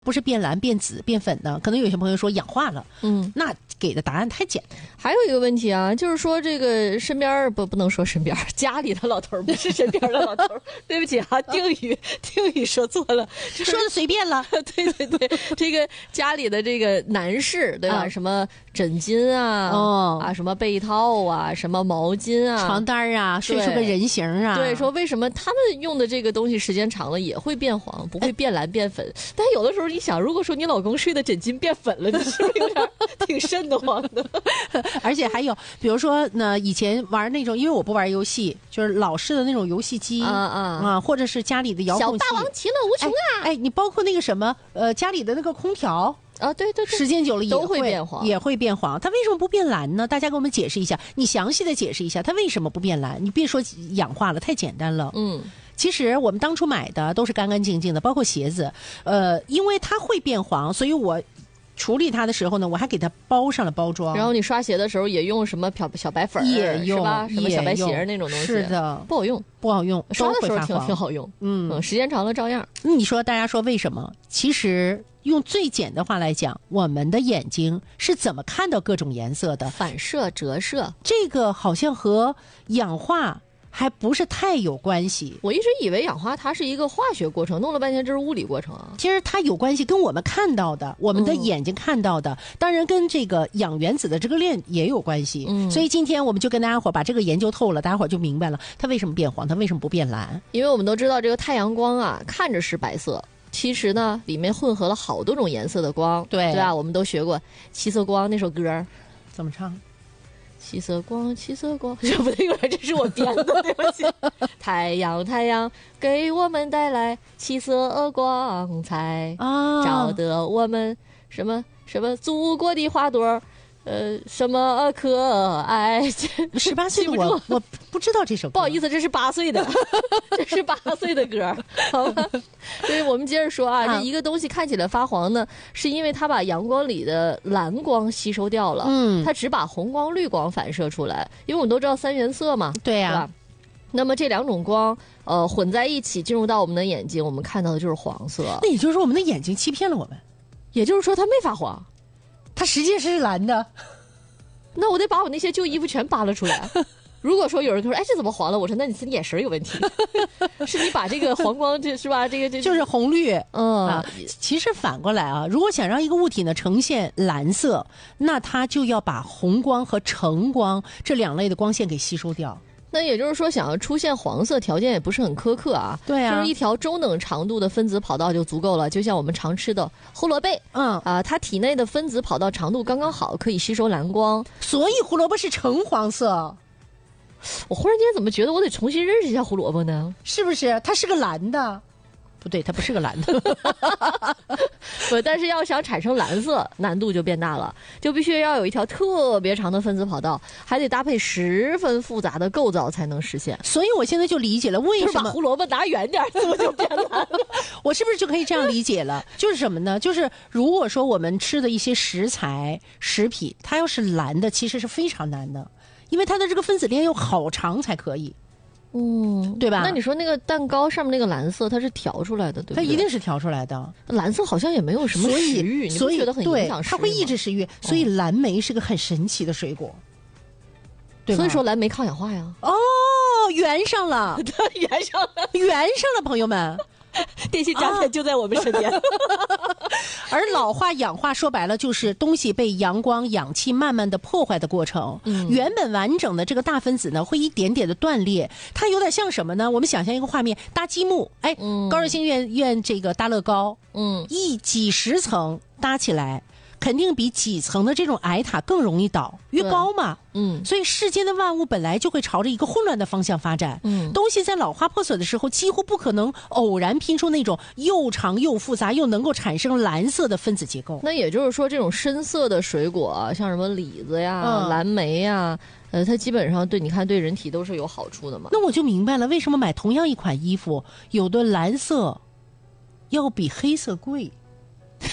不是变蓝、变紫、变粉呢？可能有些朋友说氧化了，那给的答案太简单。 还有一个问题啊，就是说这个身边不能说身边，家里的老头不是身边的老头，对不起啊，定语说错了， 说的随便了。 对，这个家里的这个男士，对吧？什么枕巾啊，什么被套啊，什么毛巾啊， 床单啊，睡出个人形啊。 对，说为什么他们用的这个东西时间长了也会变黄，不会变蓝变粉？但有的时候你想，如果说你老公睡的枕巾变粉了，你是不是有点挺瘆得慌的？ 而且还有，比如说呢，以前玩那种，因为我不玩游戏，就是老式的那种游戏机或者是家里的遥控器。 小霸王其乐无穷啊！ 哎，你包括那个什么家里的那个空调。 对， 时间久了都会变黄， 也会变黄。它为什么不变蓝呢？大家给我们解释一下，你详细的解释一下，它为什么不变蓝？你别说氧化了，太简单了。其实我们当初买的都是干干净净的，包括鞋子。因为它会变黄，所以我处理它的时候呢，我还给它包上了包装。 然后你刷鞋的时候也用什么小白粉也用是吧？什么小白鞋那种东西？ 是的， 不好用， 不好用。 刷的时候挺好用，时间长了照样。 你说大家说为什么？其实用最简的话来讲，我们的眼睛是怎么看到各种颜色的？ 反射、折射， 这个好像和氧化还不是太有关系。 我一直以为氧化它是一个化学过程，弄了半天这是物理过程啊。 其实它有关系，跟我们看到的，我们的眼睛看到的，当然跟这个氧原子的这个链也有关系。所以今天我们就跟大家伙把这个研究透了，大家伙就明白了它为什么变黄，它为什么不变蓝。 因为我们都知道这个太阳光啊，看着是白色，其实呢里面混合了好多种颜色的光。对啊，我们都学过《七色光》那首歌， 怎么唱？ 七色光，七色光，这不对，这是我编的，对不起。太阳，太阳，给我们带来七色光彩照得我们什么祖国的花朵。什么可爱 ？18岁的我不知道这首歌， 不好意思，这是8岁的，这是8岁的歌，好吧？所以我们接着说啊，这一个东西看起来发黄呢，是因为它把阳光里的蓝光吸收掉了，它只把红光、绿光反射出来，因为我们都知道3原色嘛， 对呀。 对吧？那么这2种光，混在一起进入到我们的眼睛，我们看到的就是黄色。 那也就是说，我们的眼睛欺骗了我们， 也就是说它没发黄。 它实际是蓝的， 那我得把我那些旧衣服全扒拉出来。如果说有人说，哎，这怎么黄了？我说，那你是眼神有问题，是你把这个黄光，这是吧？这就是红绿，其实反过来啊，如果想让一个物体呢呈现蓝色，那它就要把红光和橙光这2类的光线给吸收掉。 那也就是说，想要出现黄色，条件也不是很苛刻啊。 对啊， 就是一条中等长度的分子跑道就足够了。就像我们常吃的胡萝卜，它体内的分子跑道长度刚刚好，可以吸收蓝光。 所以胡萝卜是橙黄色。 我忽然间怎么觉得我得重新认识一下胡萝卜呢？ 是不是？它是个蓝的。不对，它不是个蓝的。 不，但是要想产生蓝色，难度就变大了，就必须要有一条特别长的分子跑道，还得搭配十分复杂的构造才能实现。 所以我现在就理解了为什么把胡萝卜拿远点，怎么就变蓝了？ 我是不是就可以这样理解了？就是什么呢？就是如果说我们吃的一些食材、食品，它要是蓝的，其实是非常难的，因为它的这个分子链要好长才可以。对吧？ 那你说那个蛋糕上面那个蓝色，它是调出来的，对不对？ 它一定是调出来的。 蓝色好像也没有什么食欲，你不觉得很影响食欲吗？ 它会抑制食欲，所以蓝莓是个很神奇的水果。对吧？ 所以说蓝莓抗氧化呀。 圆上了，圆上了，朋友们。 电信诈骗就在我们身边。 而老化氧化说白了就是东西被阳光氧气慢慢的破坏的过程。原本完整的这个大分子呢会一点点的断裂，它有点像什么呢？我们想象一个画面，搭积木，高瑞星愿这个搭乐高，几十层搭起来，肯定比几层的这种矮塔更容易倒，越高嘛。所以世间的万物本来就会朝着一个混乱的方向发展。东西在老化破损的时候，几乎不可能偶然拼出那种又长又复杂又能够产生蓝色的分子结构。 那也就是说，这种深色的水果，像什么李子呀、蓝莓呀，它基本上对人体都是有好处的嘛。 那我就明白了，为什么买同样一款衣服，有的蓝色要比黑色贵。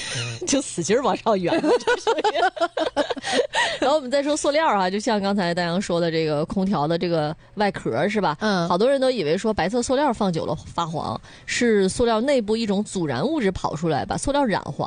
就使劲往上圆。然后我们再说塑料啊，就像刚才大洋说的，这个空调的这个外壳是吧？好多人都以为说白色塑料放久了发黄，是塑料内部一种阻燃物质跑出来，把塑料染黄。